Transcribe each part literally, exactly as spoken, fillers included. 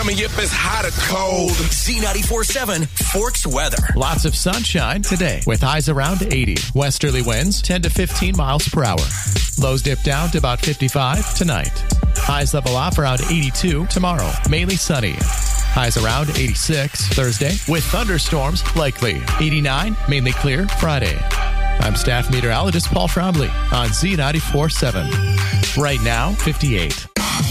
Tell me if it's hot or cold. Z ninety-four point seven Forks weather. Lots of sunshine today with highs around eighty. Westerly winds ten to fifteen miles per hour. Lows dip down to about fifty-five tonight. Highs level off around eighty-two tomorrow. Mainly sunny. Highs around eighty-six Thursday with thunderstorms likely. eighty-nine, mainly clear Friday. I'm staff meteorologist Paul Trombley on Z ninety-four point seven. Right now, fifty-eight.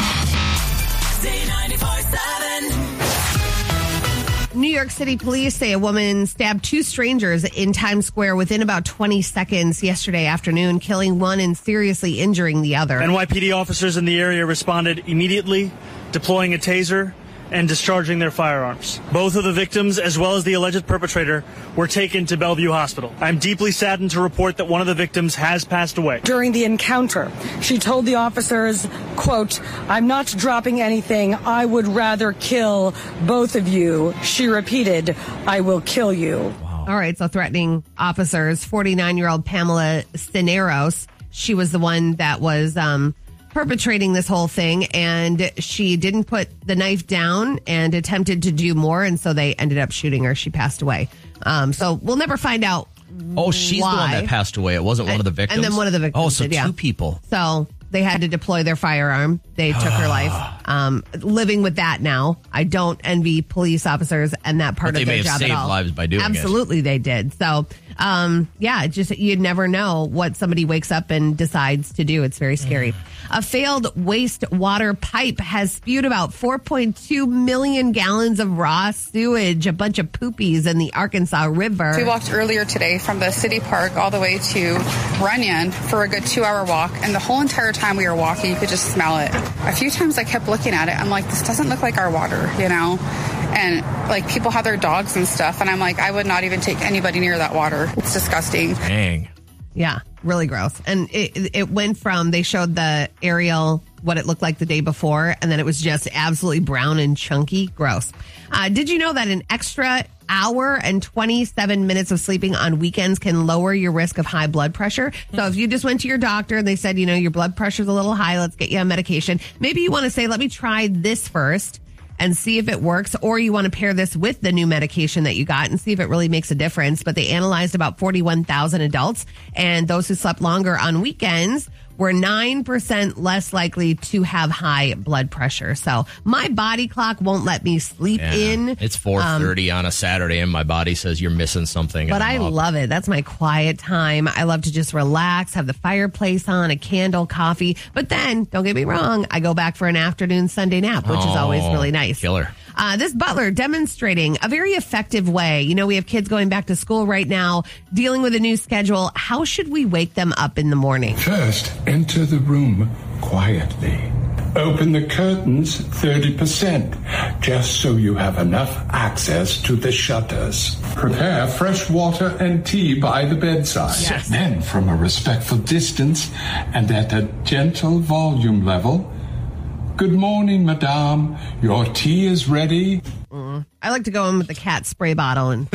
New York City police say a woman stabbed two strangers in Times Square within about twenty seconds yesterday afternoon, killing one and seriously injuring the other. N Y P D officers in the area responded immediately, deploying a taser and discharging their firearms. Both of the victims, as well as the alleged perpetrator, were taken to Bellevue Hospital. I'm deeply saddened to report that one of the victims has passed away. During the encounter, she told the officers, quote, "I'm not dropping anything. I would rather kill both of you." She repeated, "I will kill you." Wow. All right, so threatening officers, forty-nine-year-old Pamela Cineros. She was the one that was um, perpetrating this whole thing, and she didn't put the knife down and attempted to do more, and so they ended up shooting her. She passed away. Um, so we'll never find out. Oh, she's why. the one that passed away. It wasn't one of the victims? And then one of the victims Oh, so did, yeah. two people. So they had to deploy their firearm. They took her life. Um, living with that now. I don't envy police officers and that part But of they their may have job saved at all. lives by doing it. Absolutely, they did. So, um, yeah, just you'd never know what somebody wakes up and decides to do. It's very scary. A failed wastewater pipe has spewed about four point two million gallons of raw sewage, a bunch of poopies in the Arkansas River. We walked earlier today from the city park all the way to Runyon for a good two-hour walk, and the whole entire time we were walking, you could just smell it. A few times I kept looking at it. I'm like, this doesn't look like our water, you know? And, like, people have their dogs and stuff, and I'm like, I would not even take anybody near that water. It's disgusting. Dang. Yeah, really gross. And it it went from, they showed the aerial, what it looked like the day before, and then it was just absolutely brown and chunky. Gross. Uh, did you know that an extra hour and twenty-seven minutes of sleeping on weekends can lower your risk of high blood pressure? So if you just went to your doctor and they said, you know, your blood pressure's a little high, let's get you on medication. Maybe you want to say, let me try this first and see if it works, or you want to pair this with the new medication that you got and see if it really makes a difference. But they analyzed about forty-one thousand adults, and those who slept longer on weekends were nine percent less likely to have high blood pressure. So my body clock won't let me sleep Yeah. in. It's four thirty um, on a Saturday, and my body says you're missing something. But I up. love it. That's my quiet time. I love to just relax, have the fireplace on, a candle, coffee. But then, don't get me wrong, I go back for an afternoon Sunday nap, which oh, is always really nice. Killer. Uh, this butler demonstrating a very effective way. You know, we have kids going back to school right now, dealing with a new schedule. How should we wake them up in the morning? First, enter the room quietly. Open the curtains thirty percent, just so you have enough access to the shutters. Prepare fresh water and tea by the bedside. Yes. Then, from a respectful distance and at a gentle volume level, "Good morning, madame. Your tea is ready." Mm. I like to go in with the cat spray bottle and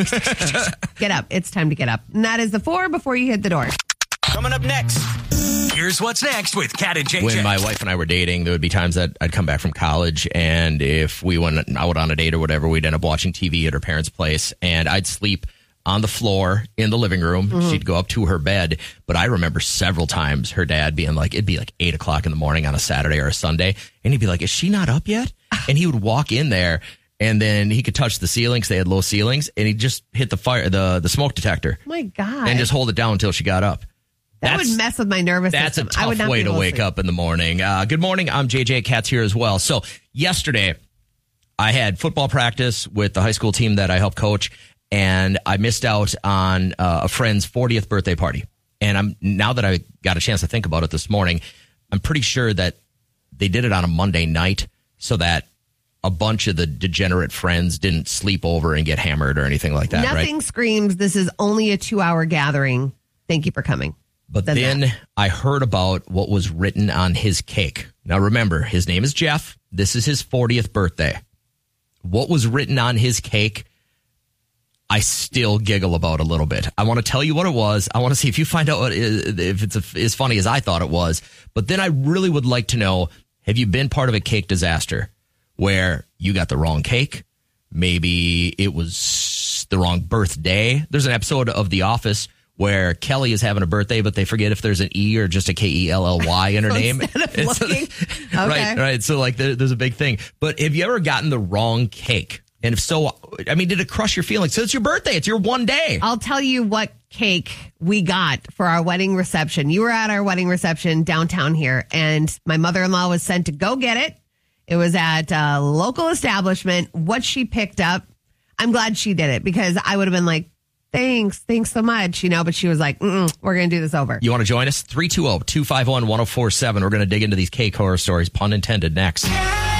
get up. It's time to get up. And that is the four before you hit the door. Coming up next, here's what's next with Kat and J J. When my wife and I were dating, there would be times that I'd come back from college, and if we went out on a date or whatever, we'd end up watching T V at her parents' place, and I'd sleep on the floor in the living room. Mm-hmm. She'd go up to her bed. But I remember several times her dad being like, it'd be like eight o'clock in the morning on a Saturday or a Sunday. And he'd be like, is she not up yet? And he would walk in there, and then he could touch the ceiling because they had low ceilings, and he'd just hit the fire, the, the smoke detector. Oh my God. And just hold it down until she got up. That That's, would mess with my nervous that's system. That's a I would tough not way be to able wake sleep. up in the morning. Uh, good morning. I'm J J. Katz here as well. So yesterday, I had football practice with the high school team that I helped coach, and I missed out on uh, a friend's fortieth birthday party. And I'm now that I got a chance to think about it this morning, I'm pretty sure that they did it on a Monday night so that a bunch of the degenerate friends didn't sleep over and get hammered or anything like that. Nothing right? screams, this is only a two-hour gathering. Thank you for coming. But then that. I heard about what was written on his cake. Now, remember, his name is Jeff. This is his fortieth birthday. What was written on his cake, I still giggle about a little bit. I want to tell you what it was. I want to see if you find out what, if it's as funny as I thought it was. But then I really would like to know, have you been part of a cake disaster where you got the wrong cake. Maybe it was the wrong birthday. There's an episode of The Office where Kelly is having a birthday, but they forget if there's an E or just a K E L L Y in her name. Instead of looking. So, okay. Right, right. So like there, there's a big thing. But have you ever gotten the wrong cake? And if so, I mean, did it crush your feelings? So it's your birthday. It's your one day. I'll tell you what cake we got for our wedding reception. You were at our wedding reception downtown here, and my mother-in-law was sent to go get it. It was at a local establishment. What she picked up, I'm glad she did it, because I would have been like, thanks, thanks so much, you know, but she was like, Mm-mm, we're going to do this over. You want to join us? three two zero, two five one, one zero four seven. We're going to dig into these cake horror stories, pun intended, next.